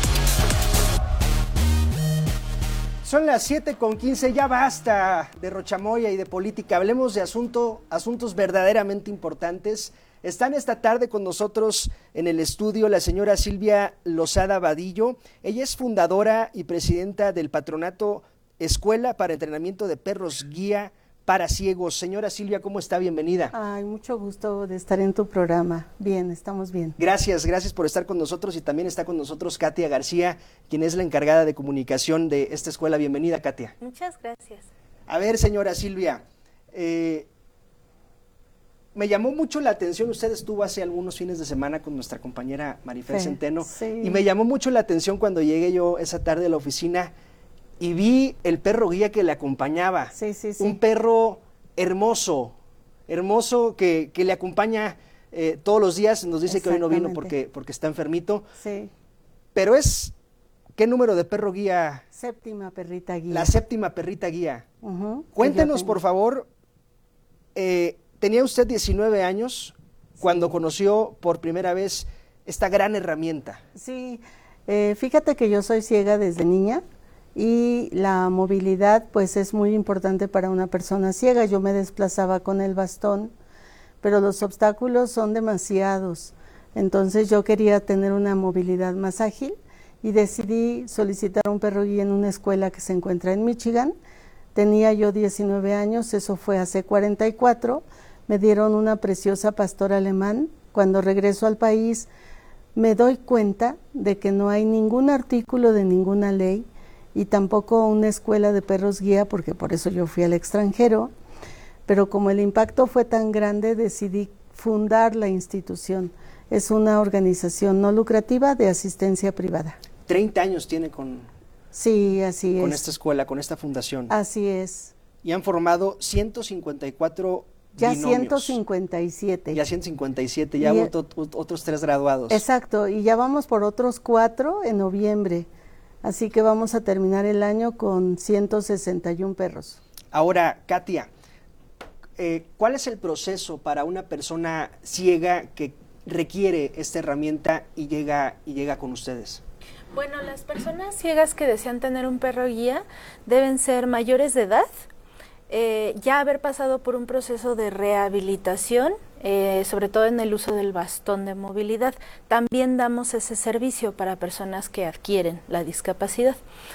Son las 7:15, ya basta de rochamoya y de política, hablemos de asuntos verdaderamente importantes. Están esta tarde con nosotros en el estudio la señora Silvia Lozada Vadillo. Ella es fundadora y presidenta del patronato Escuela para Entrenamiento de Perros Guía para Ciegos. Señora Silvia, ¿cómo está? Bienvenida. Ay, mucho gusto de estar en tu programa. Bien, estamos bien. Gracias por estar con nosotros, y también está con nosotros Katia García, quien es la encargada de comunicación de esta escuela. Bienvenida, Katia. Muchas gracias. A ver, señora Silvia, me llamó mucho la atención, usted estuvo hace algunos fines de semana con nuestra compañera Marifer Centeno, y me llamó mucho la atención cuando llegué yo esa tarde a la oficina y vi el perro guía que le acompañaba. Sí. Un perro hermoso que le acompaña todos los días. Nos dice que hoy no vino porque está enfermito. Sí. Pero ¿qué número de perro guía? Séptima perrita guía. La séptima perrita guía. Cuéntenos, por favor, tenía usted 19 años cuando conoció por primera vez esta gran herramienta. Sí, fíjate que yo soy ciega desde niña. Y la movilidad pues es muy importante para una persona ciega. Yo me desplazaba con el bastón, pero los obstáculos son demasiados. Entonces yo quería tener una movilidad más ágil y decidí solicitar un perro guía en una escuela que se encuentra en Michigan. Tenía yo 19 años, eso fue hace 44. Me dieron una preciosa pastor alemán. Cuando regreso al país me doy cuenta de que no hay ningún artículo de ninguna ley y tampoco una escuela de perros guía, porque por eso yo fui al extranjero, pero como el impacto fue tan grande, decidí fundar la institución. Es una organización no lucrativa de asistencia privada. 30 años tiene Sí, así es. Con esta escuela, con esta fundación. Así es. Y han formado 154 Ya binomios. 157. Ya 157, ya otros 3 graduados. Exacto, y ya vamos por otros 4 en noviembre. Así que vamos a terminar el año con 161 perros. Ahora, Katia, ¿cuál es el proceso para una persona ciega que requiere esta herramienta y llega con ustedes? Bueno, las personas ciegas que desean tener un perro guía deben ser mayores de edad, ya haber pasado por un proceso de rehabilitación, sobre todo en el uso del bastón de movilidad. También damos ese servicio para personas que adquieren la discapacidad.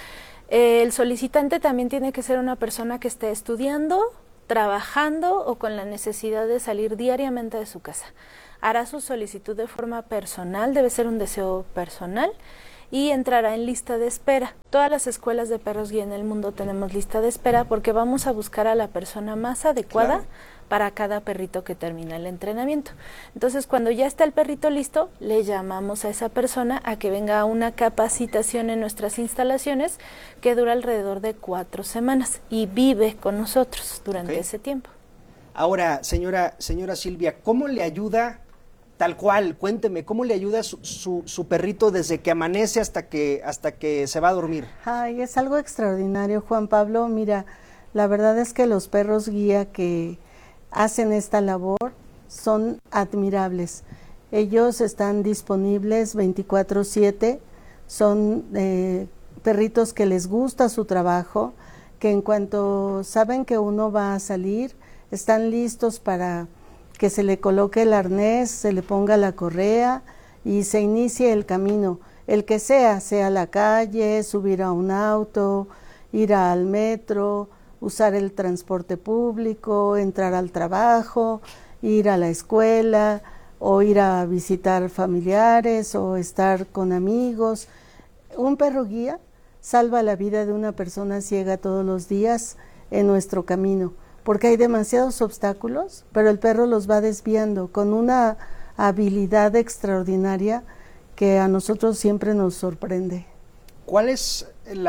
El solicitante también tiene que ser una persona que esté estudiando, trabajando o con la necesidad de salir diariamente de su casa. Hará su solicitud de forma personal, debe ser un deseo personal, y entrará en lista de espera. Todas las escuelas de perros guía en el mundo tenemos lista de espera porque vamos a buscar a la persona más adecuada para cada perrito que termina el entrenamiento. Entonces, cuando ya está el perrito listo, le llamamos a esa persona a que venga a una capacitación en nuestras instalaciones que dura alrededor de 4 semanas y vive con nosotros durante ese tiempo. Ahora, señora Silvia, ¿cómo le ayuda? Tal cual, cuénteme, ¿cómo le ayuda su perrito desde que amanece hasta que se va a dormir? Ay, es algo extraordinario, Juan Pablo. Mira, la verdad es que los perros guía que hacen esta labor son admirables. Ellos están disponibles 24/7, son perritos que les gusta su trabajo, que en cuanto saben que uno va a salir, están listos para que se le coloque el arnés, se le ponga la correa y se inicie el camino, el que sea la calle, subir a un auto, ir al metro, usar el transporte público, entrar al trabajo, ir a la escuela o ir a visitar familiares o estar con amigos. Un perro guía salva la vida de una persona ciega todos los días en nuestro camino, porque hay demasiados obstáculos, pero el perro los va desviando con una habilidad extraordinaria que a nosotros siempre nos sorprende. ¿Cuáles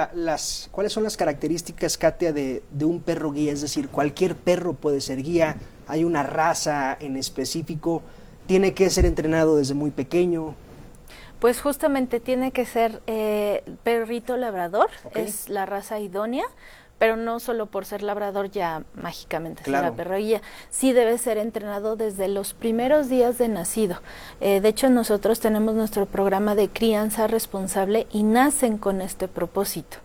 son las características, Katia, de un perro guía? Es decir, cualquier perro puede ser guía, hay una raza en específico, tiene que ser entrenado desde muy pequeño. Pues justamente tiene que ser perrito labrador, es la raza idónea, pero no solo por ser labrador ya mágicamente será perro guía, sí debe ser entrenado desde los primeros días de nacido. De hecho, nosotros tenemos nuestro programa de crianza responsable y nacen con este propósito.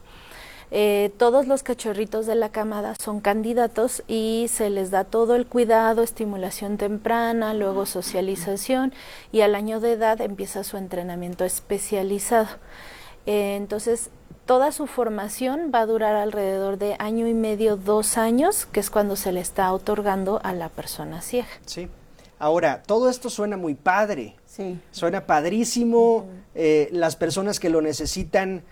Todos los cachorritos de la camada son candidatos y se les da todo el cuidado, estimulación temprana, luego socialización y al año de edad empieza su entrenamiento especializado. Entonces, toda su formación va a durar alrededor de 1 año y medio, 2 años, que es cuando se le está otorgando a la persona ciega. Sí. Ahora, todo esto suena muy padre. Sí. Suena padrísimo. Las personas que lo necesitan,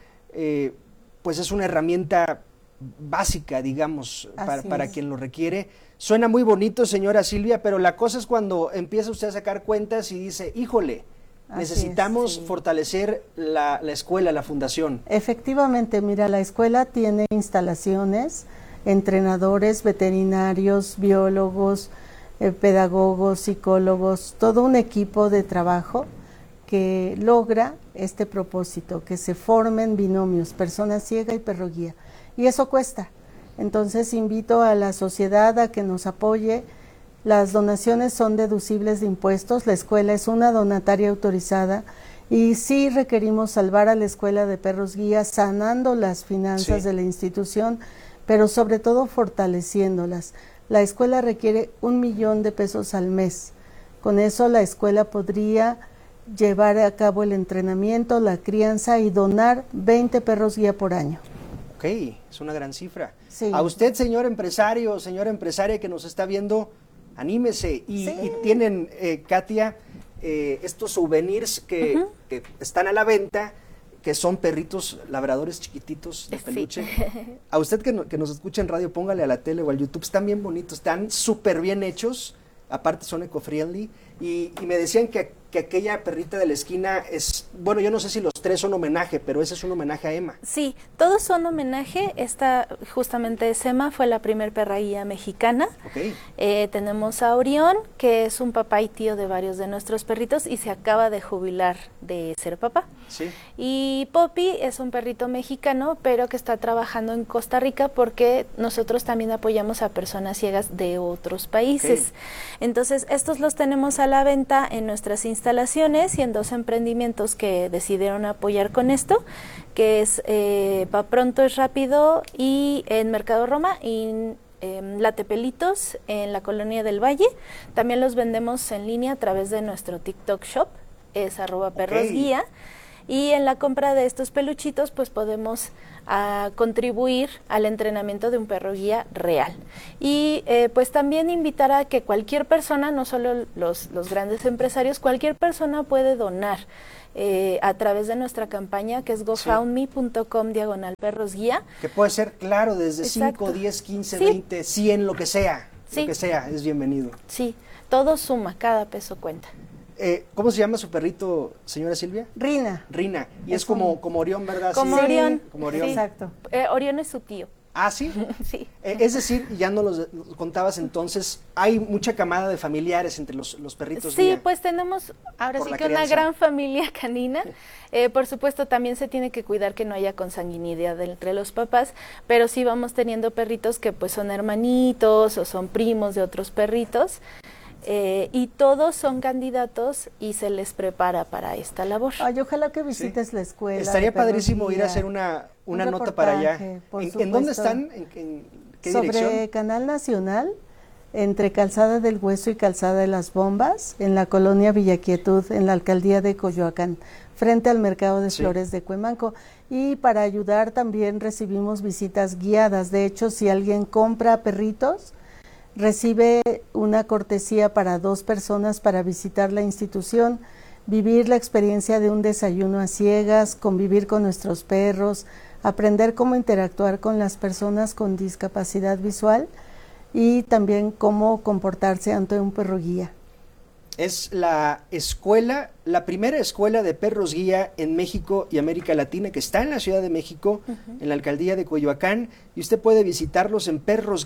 pues es una herramienta básica, digamos, para quien lo requiere. Suena muy bonito, señora Silvia, pero la cosa es cuando empieza usted a sacar cuentas y dice, híjole, necesitamos fortalecer la escuela, la fundación. Efectivamente, mira, la escuela tiene instalaciones, entrenadores, veterinarios, biólogos, pedagogos, psicólogos, todo un equipo de trabajo que logra este propósito, que se formen binomios, persona ciega y perro guía. Y eso cuesta. Entonces invito a la sociedad a que nos apoye. Las donaciones son deducibles de impuestos, la escuela es una donataria autorizada y sí requerimos salvar a la escuela de perros guías sanando las finanzas de la institución, pero sobre todo fortaleciéndolas. La escuela requiere 1 millón de pesos al mes. Con eso la escuela podría llevar a cabo el entrenamiento, la crianza y donar 20 perros guía por año. Ok, es una gran cifra. Sí. A usted, señor empresario, señora empresaria que nos está viendo, anímese. Y tienen, Katia, estos souvenirs que están a la venta, que son perritos labradores chiquititos de peluche. A usted que nos escucha en radio, póngale a la tele o al YouTube, están bien bonitos, están súper bien hechos, aparte son eco-friendly, y me decían que que aquella perrita de la esquina es, bueno, yo no sé si los tres son homenaje, pero ese es un homenaje a Emma. Sí, todos son homenaje. Esta justamente es Emma, fue la primer perra guía mexicana. Okay. Tenemos a Orión, que es un papá y tío de varios de nuestros perritos y se acaba de jubilar de ser papá. Sí. Y Poppy es un perrito mexicano, pero que está trabajando en Costa Rica porque nosotros también apoyamos a personas ciegas de otros países. Okay. Entonces, estos los tenemos a la venta en nuestras instalaciones y en 2 emprendimientos que decidieron apoyar con esto, que es Pa Pronto es Rápido y en Mercado Roma y Latepelitos en la Colonia del Valle. También los vendemos en línea a través de nuestro TikTok shop, es @perrosguía. Y en la compra de estos peluchitos pues podemos contribuir al entrenamiento de un perro guía real. Y pues también invitar a que cualquier persona, no solo los grandes empresarios, cualquier persona puede donar a través de nuestra campaña que es gofundme.com/perrosguía. Que puede ser, claro, desde 5, 10, 15, 20, 100, lo que sea. Lo que sea, es bienvenido. Sí, todo suma, cada peso cuenta. ¿Cómo se llama su perrito, señora Silvia? Rina. Rina. Y es como Orión, ¿verdad? Como Orión. Como Orión. Sí. Exacto. Orión es su tío. ¿Ah, sí? Sí. Es decir, ya no los contabas entonces, hay mucha camada de familiares entre los perritos. Sí, guía, pues tenemos ahora sí que crianza. Una gran familia canina. Por supuesto, también se tiene que cuidar que no haya consanguinidad entre los papás, pero sí vamos teniendo perritos que pues son hermanitos o son primos de otros perritos. Y todos son candidatos y se les prepara para esta labor. Ay, ojalá que visites la escuela. Estaría padrísimo ir a hacer una nota para allá. ¿En dónde están? ¿En qué dirección? Sobre Canal Nacional, entre Calzada del Hueso y Calzada de las Bombas, en la colonia Villa Quietud, en la alcaldía de Coyoacán, frente al mercado de flores de Cuemanco. Y para ayudar también recibimos visitas guiadas. De hecho, si alguien compra perritos, recibe una cortesía para 2 personas para visitar la institución, vivir la experiencia de un desayuno a ciegas, convivir con nuestros perros, aprender cómo interactuar con las personas con discapacidad visual y también cómo comportarse ante un perro guía. Es la primera escuela de perros guía en México y América Latina, que está en la Ciudad de México, en la alcaldía de Coyoacán, y usted puede visitarlos en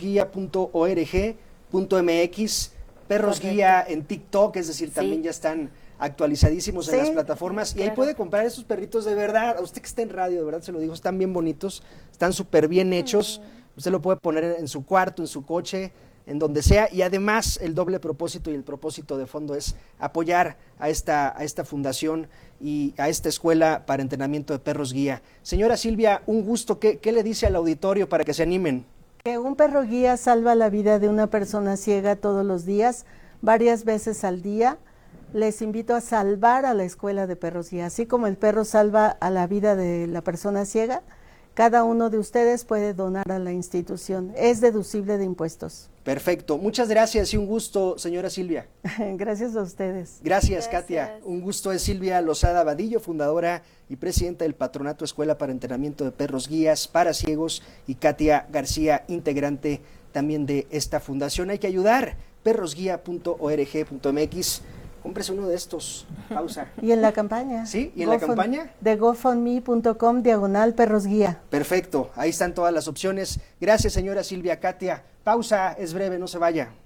perrosguía.org.mx, perros guía en TikTok, es decir, también ya están actualizadísimos en las plataformas, y ahí puede comprar esos perritos de verdad. A usted que está en radio, de verdad se lo digo, están bien bonitos, están súper bien hechos, usted lo puede poner en su cuarto, en su coche, en donde sea, y además el doble propósito y el propósito de fondo es apoyar a esta fundación y a esta escuela para entrenamiento de perros guía. Señora Silvia, un gusto. ¿Qué le dice al auditorio para que se animen? Que un perro guía salva la vida de una persona ciega todos los días, varias veces al día. Les invito a salvar a la escuela de perros guía, así como el perro salva a la vida de la persona ciega. Cada uno de ustedes puede donar a la institución. Es deducible de impuestos. Perfecto. Muchas gracias y un gusto, señora Silvia. Gracias a ustedes. Gracias, Katia. Un gusto. Es Silvia Lozada Vadillo, fundadora y presidenta del Patronato Escuela para Entrenamiento de Perros Guías para Ciegos, y Katia García, integrante también de esta fundación. Hay que ayudar. perrosguía.org.mx. Cómprese uno de estos. Pausa. Y en la campaña. Sí, y en la campaña. De gofundme.com/perrosguía. Perfecto, ahí están todas las opciones. Gracias, señora Silvia. Katia, pausa, es breve, no se vaya.